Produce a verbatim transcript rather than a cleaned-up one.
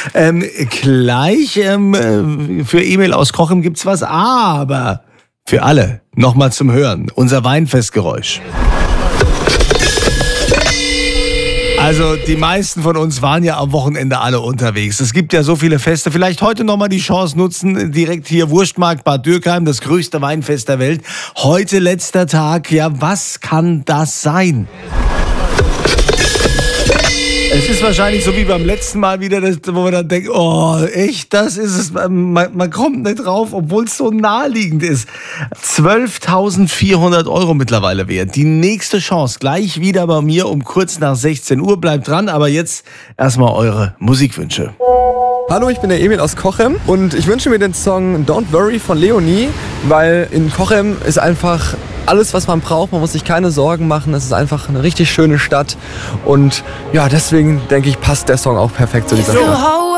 Ähm, gleich ähm, für Emil aus Cochem gibt's was, aber für alle nochmal zum Hören. Unser Weinfestgeräusch. Also die meisten von uns waren ja am Wochenende alle unterwegs. Es gibt ja so viele Feste. Vielleicht heute nochmal die Chance nutzen, direkt hier Wurstmarkt Bad Dürkheim, das größte Weinfest der Welt. Heute letzter Tag. Ja, was kann das sein? Es ist wahrscheinlich so wie beim letzten Mal wieder, das, wo man dann denkt, oh, echt, das ist es. Man, man kommt nicht drauf, obwohl es so naheliegend ist. zwölftausendvierhundert Euro mittlerweile wert. Die nächste Chance gleich wieder bei mir um kurz nach sechzehn Uhr. Bleibt dran, aber jetzt erstmal eure Musikwünsche. Hallo, ich bin der Emil aus Cochem und ich wünsche mir den Song Don't Worry von Leonie, weil in Cochem ist einfach alles, was man braucht. Man muss sich keine Sorgen machen. Es ist einfach eine richtig schöne Stadt und ja, deswegen denke ich, passt der Song auch perfekt zu dieser Stadt.